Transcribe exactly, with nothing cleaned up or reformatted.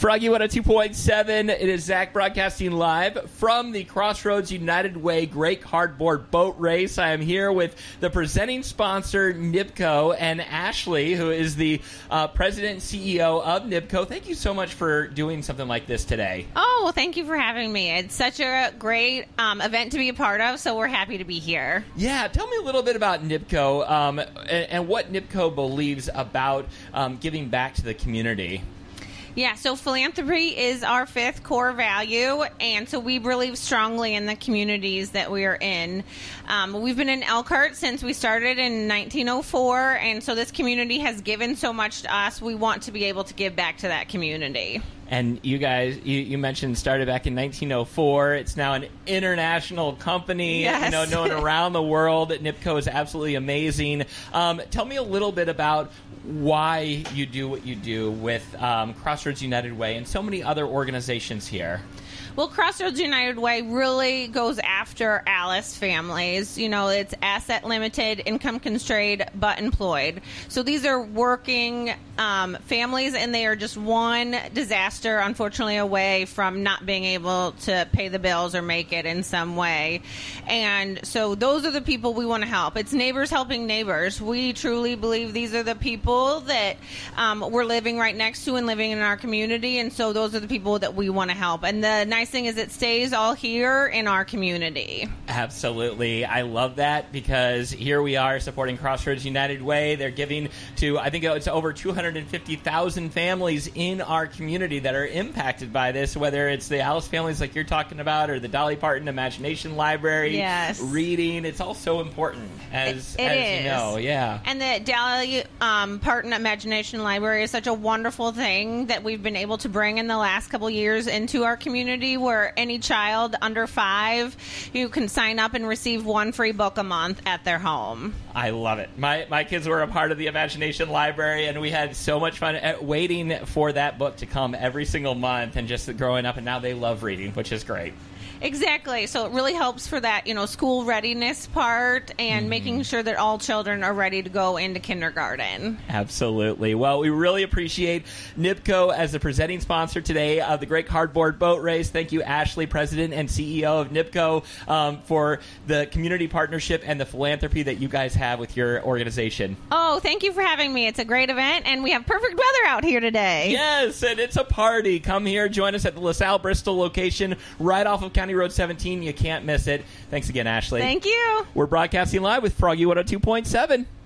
Froggy one oh two point seven. It is Zach broadcasting live from the Crossroads United Way Great Cardboard Boat Race. I am here with the presenting sponsor, N I B C O, and Ashley, who is the uh, president and C E O of N I B C O. Thank you so much for doing something like this today. Oh, well, thank you for having me. It's such a great um, event to be a part of, so we're happy to be here. Yeah, tell me a little bit about N I B C O um, and, and what N I B C O believes about um, giving back to the community. Yeah, so philanthropy is our fifth core value, and so we believe strongly in the communities that we are in. Um, we've been in Elkhart since we started in nineteen oh four, and so this community has given so much to us. We want to be able to give back to that community. And you guys, you, you mentioned started back in nineteen oh four. It's now an international company, yes. you know, known around the world. N I B C O is absolutely amazing. Um, tell me a little bit about why you do what you do with um, Crossroads United Way and so many other organizations here. Well, Crossroads United Way really goes after Alice families. You know, it's asset limited, income constrained, but employed. So these are working um, families, and they are just one disaster, unfortunately, away from not being able to pay the bills or make it in some way. And so those are the people we want to help. It's neighbors helping neighbors. We truly believe these are the people that um, we're living right next to and living in our community. And so those are the people that we want to help. And the nice thing is it stays all here in our community. Absolutely. I love that because here we are supporting Crossroads United Way. They're giving to, I think it's over two hundred fifty thousand families in our community that are impacted by this, whether it's the Alice families like you're talking about or the Dolly Parton Imagination Library. Yes. Reading. It's all so important, as, it, it as is. you know. Yeah. And the Dolly um, Parton Imagination Library is such a wonderful thing that we've been able to bring in the last couple years into our community, where any child under five, you can sign up and receive one free book a month at their home. I love it. My my kids were a part of the Imagination Library, and we had so much fun at waiting for that book to come every single month and just growing up, and now they love reading, which is great. Exactly. So it really helps for that, you know, school readiness part and mm-hmm. making sure that all children are ready to go into kindergarten. Absolutely. Well, we really appreciate N I B C O as the presenting sponsor today of the Great Cardboard Boat Race. Thank you, Ashley, President and C E O of N I B C O, um, for the community partnership and the philanthropy that you guys have with your organization. Oh, thank you for having me. It's a great event, and we have perfect weather out here today. Yes, and it's a party. Come here, join us at the LaSalle Bristol location right off of County Road seventeen. You can't miss it. Thanks again, Ashley. Thank you. We're broadcasting live with Froggy one oh two point seven.